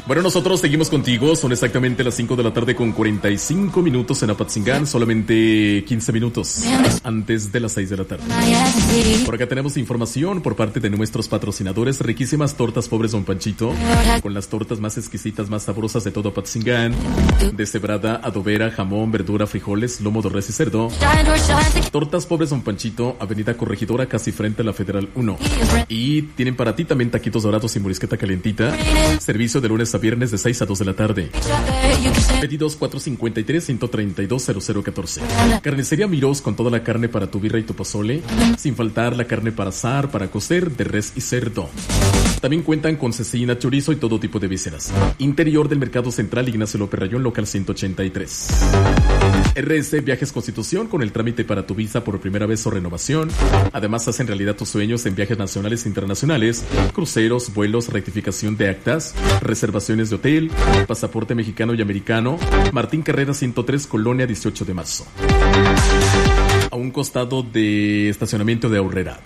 Bueno, nosotros seguimos contigo. Son exactamente las 5 de la tarde con 45 minutos en Apatzingán. Solamente 15 minutos antes de las 6 de la tarde. Por acá tenemos información por parte de nuestros patrocinadores. Riquísimas tortas pobres Don Panchito, con las tortas más exquisitas, más sabrosas de todo Apatzingán. Deshebrada, adobera, jamón, verdura, frijoles, lomo de res y cerdo. Tortas pobres Don Panchito, Avenida Corregidora, casi frente a la Federal 1. Y tienen para ti también taquitos dorados y morisqueta calentita. Servicio de lunes a viernes de 6 a 2 de la tarde. Pedidos 453-132-0014. Carnicería Mirós, con toda la carne para tu birra y tu pozole. Sin faltar la carne para asar, para cocer, de res y cerdo. También cuentan con cecina, chorizo y todo tipo de vísceras. Interior del Mercado Central Ignacio López Rayón, local 183. RS Viajes Constitución, con el trámite para tu visa por primera vez o renovación. Además, hacen realidad tus sueños en viajes nacionales e internacionales, cruceros, vuelos, rectificación de actas, reservaciones de hotel, pasaporte mexicano y americano. Martín Carrera 103, Colonia 18 de marzo. A un costado de estacionamiento de Aurrera.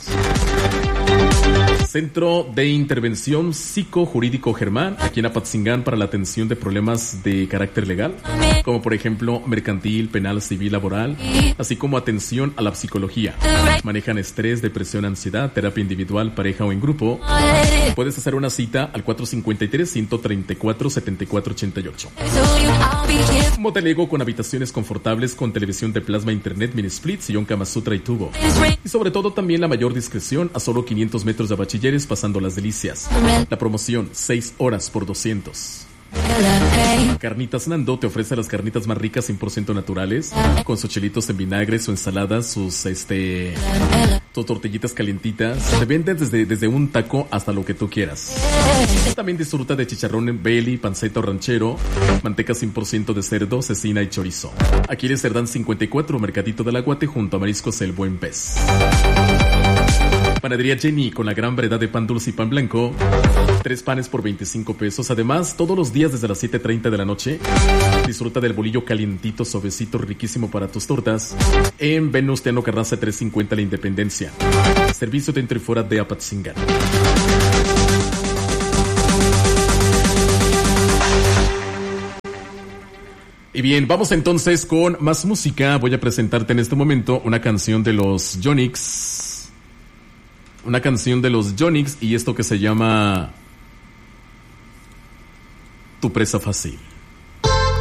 Centro de Intervención Psicojurídico Germán, aquí en Apatzingán, para la atención de problemas de carácter legal, como por ejemplo mercantil, penal, civil, laboral, así como atención a la psicología. Manejan estrés, depresión, ansiedad, terapia individual, pareja o en grupo. Puedes hacer una cita al 453-134-7488. Motel Ego, con habitaciones confortables, con televisión de plasma, internet, mini split, sillón, Kama Sutra y tubo. Y sobre todo también la mayor discreción, a solo 500 metros de bachilleres, pasando las delicias. La promoción, 6 horas por 200. Carnitas Nando te ofrece las carnitas más ricas, 100% naturales, con sus chilitos en vinagre, su ensalada, sus tortillitas calientitas. Te venden desde un taco hasta lo que tú quieras. También disfruta de chicharrón en belly, panceta o ranchero, manteca 100% de cerdo, cecina y chorizo. Aquí en Cerdán 54, Mercadito del Aguate, junto a Mariscos El Buen Pez. Panadería Jenny, con la gran variedad de pan dulce y pan blanco. 3 panes por 25 pesos. Además, todos los días desde las 7:30 de la noche, disfruta del bolillo calientito, suavecito, riquísimo para tus tortas. En Venustiano Carranza 350, La Independencia. Servicio dentro y fuera de Apatzingán. Y bien, vamos entonces con más música. Voy a presentarte en este momento una canción de los Yonix. Una canción de los Yonix y esto que se llama Tu presa fácil.